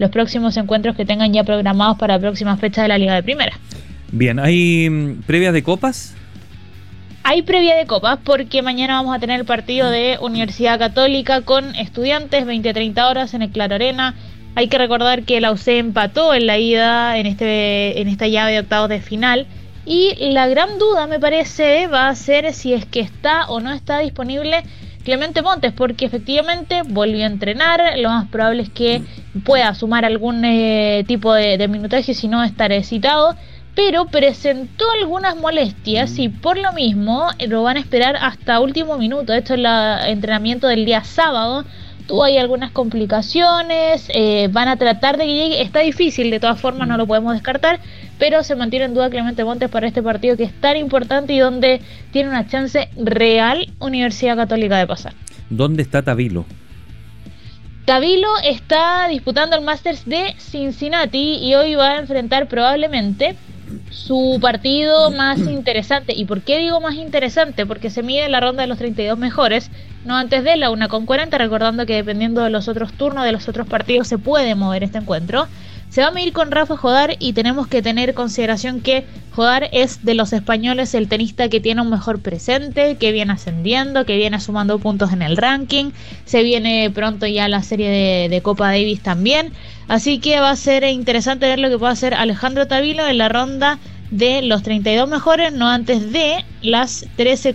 los próximos encuentros que tengan ya programados para la próxima fecha de la Liga de Primera. Bien, ¿hay previas de copas? Hay previa de copas porque mañana vamos a tener el partido de Universidad Católica con Estudiantes, 20-30 horas en el Claro Arena. Hay que recordar que la UC empató en la ida en esta llave de octavos de final. Y la gran duda, me parece, va a ser si es que está o no está disponible Clemente Montes, porque efectivamente volvió a entrenar. Lo más probable es que pueda sumar algún tipo de minutaje, si no estará citado. Pero presentó algunas molestias y por lo mismo lo van a esperar hasta último minuto. Esto es el entrenamiento del día sábado. Tuvo ahí algunas complicaciones, van a tratar de que llegue. Está difícil, de todas formas no lo podemos descartar, pero se mantiene en duda Clemente Montes para este partido que es tan importante y donde tiene una chance real Universidad Católica de pasar. ¿Dónde está Tavilo? Tavilo está disputando el Masters de Cincinnati y hoy va a enfrentar probablemente su partido más interesante. ¿Y por qué digo más interesante? Porque se mide la ronda de los 32 mejores, no antes de la 1:40, recordando que dependiendo de los otros turnos, de los otros partidos, se puede mover este encuentro. Se va a medir con Rafa Jodar y tenemos que tener consideración que Jodar es de los españoles el tenista que tiene un mejor presente, que viene ascendiendo, que viene sumando puntos en el ranking. Se viene pronto ya la serie de Copa Davis también. Así que va a ser interesante ver lo que puede hacer Alejandro Tavilo en la ronda de los 32 mejores, no antes de las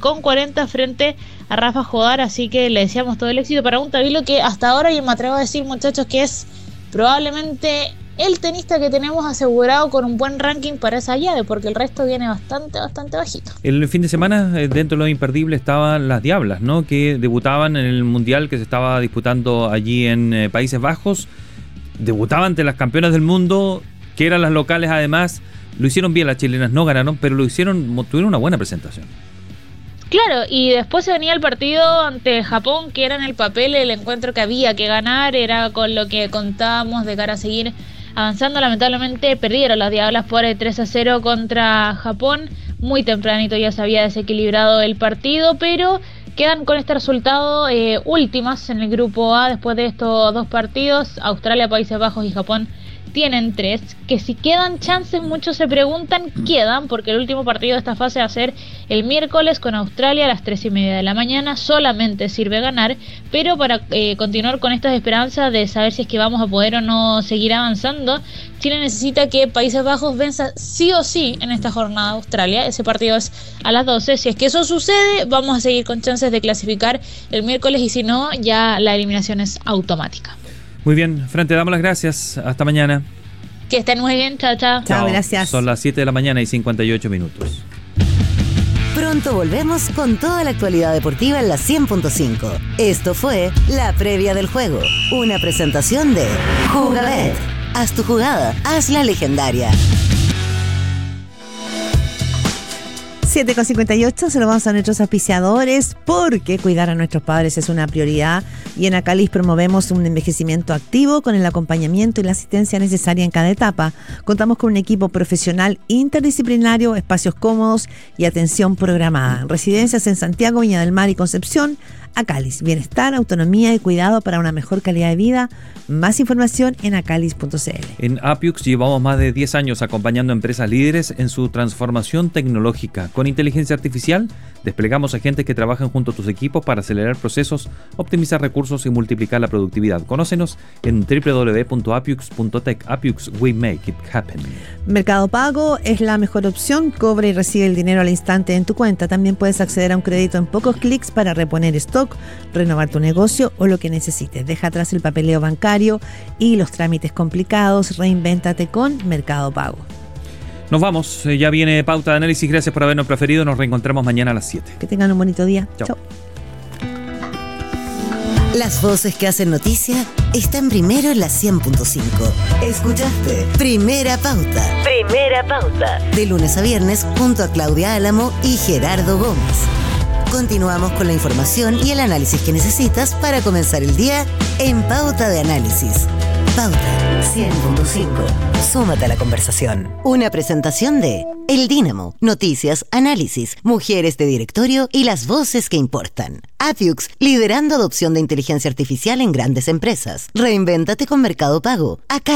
13:40 frente a Rafa Jodar. Así que le deseamos todo el éxito para un Tavilo que hasta ahora, yo me atrevo a decir, muchachos, que es probablemente el tenista que tenemos asegurado con un buen ranking para esa llave, porque el resto viene bastante bajito. El fin de semana, dentro de lo imperdible, estaban las Diablas, ¿no? Que debutaban en el Mundial que se estaba disputando allí en Países Bajos. Debutaban ante las campeonas del mundo, que eran las locales además. Lo hicieron bien las chilenas, no ganaron, pero tuvieron una buena presentación. Claro, y después se venía el partido ante Japón, que era en el papel el encuentro que había que ganar, era con lo que contábamos de cara a seguir avanzando. Lamentablemente perdieron las Diablas por 3-0 contra Japón. Muy tempranito ya se había desequilibrado el partido, pero quedan con este resultado últimas en el grupo A después de estos dos partidos. Australia, Países Bajos y Japón tienen 3, que si quedan chances, muchos se preguntan, quedan, porque el último partido de esta fase va a ser el miércoles con Australia a las 3:30 de la mañana, solamente sirve ganar, pero para continuar con estas esperanzas de saber si es que vamos a poder o no seguir avanzando, Chile necesita que Países Bajos venza sí o sí en esta jornada a Australia. Ese partido es a las 12, si es que eso sucede, vamos a seguir con chances de clasificar el miércoles, y si no, ya la eliminación es automática. Muy bien, Fran, te damos las gracias. Hasta mañana. Que estén muy bien. Chao, chao. Chao, gracias. Son las 7 de la mañana y 58 minutos. Pronto volvemos con toda la actualidad deportiva en la 100.5. Esto fue La Previa del Juego, una presentación de Jugabet. Haz tu jugada, hazla legendaria. 7:58, se lo vamos a nuestros auspiciadores, porque cuidar a nuestros padres es una prioridad, y en Acalis promovemos un envejecimiento activo con el acompañamiento y la asistencia necesaria en cada etapa. Contamos con un equipo profesional interdisciplinario, espacios cómodos y atención programada. Residencias en Santiago, Viña del Mar y Concepción. Acalis, bienestar, autonomía y cuidado para una mejor calidad de vida. Más información en acalis.cl. En Apiux llevamos más de 10 años acompañando a empresas líderes en su transformación tecnológica. Con inteligencia artificial, desplegamos agentes que trabajan junto a tus equipos para acelerar procesos, optimizar recursos y multiplicar la productividad. Conócenos en www.apiux.tech. Apiux, we make it happen. Mercado Pago es la mejor opción. Cobra y recibe el dinero al instante en tu cuenta. También puedes acceder a un crédito en pocos clics para reponer stock, renovar tu negocio o lo que necesites. Deja atrás el papeleo bancario y los trámites complicados. Reinvéntate con Mercado Pago. Nos vamos, ya viene Pauta de Análisis. Gracias por habernos preferido. Nos reencontramos mañana a las 7. Que tengan un bonito día. Chao. Las voces que hacen noticia están primero en la 100.5. Escuchaste Primera Pauta. Primera Pauta. De lunes a viernes junto a Claudia Álamo y Gerardo Gómez. Continuamos con la información y el análisis que necesitas para comenzar el día en Pauta de Análisis. Pauta 100.5. Súmate a la conversación. Una presentación de El Dínamo, noticias, análisis, mujeres de directorio y las voces que importan. Apiux, liderando adopción de inteligencia artificial en grandes empresas. Reinvéntate con Mercado Pago. Acá